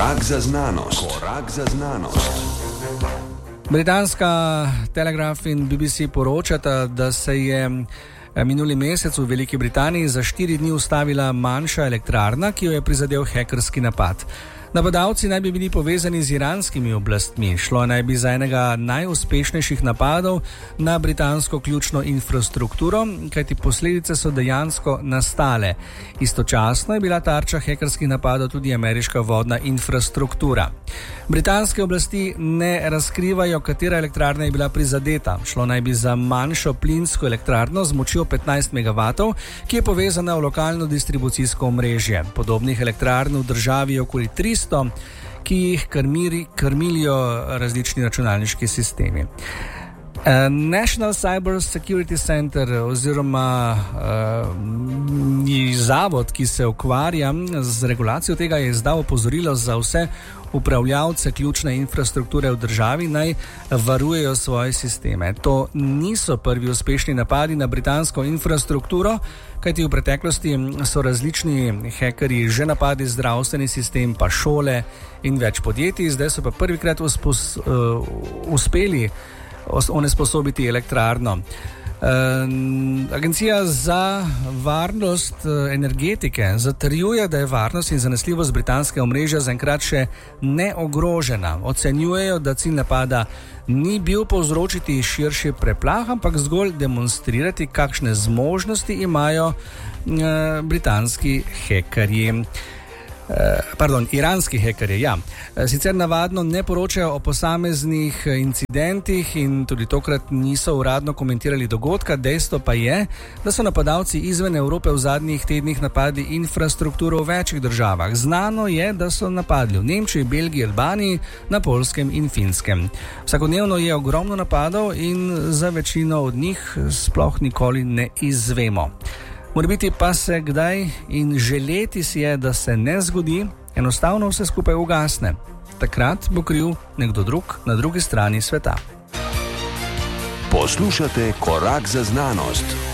Korak za znanost. Korak za znanost. Britanska Telegraph in BBC poročata, da se je minuli mesec v Veliki Britaniji za 4 dni ustavila manjša elektrarna, ki jo je prizadel hekerski napad. Napadalci naj bi bili povezani z iranskimi oblastmi. Šlo naj bi za enega najuspešnejših napadov na britansko ključno infrastrukturo, kajti posledice so dejansko nastale. Istočasno je bila tarča hekerskih napadov tudi ameriška vodna infrastruktura. Britanske oblasti ne razkrivajo, katera elektrarna je bila prizadeta. Šlo naj bi za manjšo plinsko elektrarno z močjo 15 MW, ki je povezana v lokalno distribucijsko omrežje. Podobnih elektrarn v državi je okoli 300, ki jih krmilijo različni računalniški sistemi. National Cyber Security Center oziroma zavod, ki se ukvarja z regulacijo tega, je izdal opozorilo za vse upravljavce ključne infrastrukture v državi, naj varujejo svoje sisteme. To niso prvi uspešni napadi na britansko infrastrukturo, kajti v preteklosti so različni hekerji že napadli zdravstveni sistem, pa šole in več podjetij. Zdaj so pa prvikrat uspeli onesposobiti elektrarno. Agencija za varnost energetike zatrjuje, da je varnost in zanesljivost britanskega omrežja zaenkrat še neogrožena. Ocenjujejo, da cilj napada ni bil povzročiti širši preplah, ampak zgolj demonstrirati, kakšne zmožnosti imajo britanski hekerji. Iranski hekerji, ja. Sicer navadno ne poročajo o posameznih incidentih in tudi tokrat niso uradno komentirali dogodka. Dejstvo pa je, da so napadalci izven Evrope v zadnjih tednih napadli infrastrukturo v večjih državah. Znano je, da so napadli v Nemčiji, Belgiji, Albaniji, na Poljskem in Finskem. Vsakodnevno je ogromno napadov in za večino od njih sploh nikoli ne izvemo. Morebiti pa se kdaj in želeti si je, da se ne zgodi, enostavno vse skupaj ugasne. Takrat bo kriv nekdo drug na drugi strani sveta. Poslušate Korak za znanost.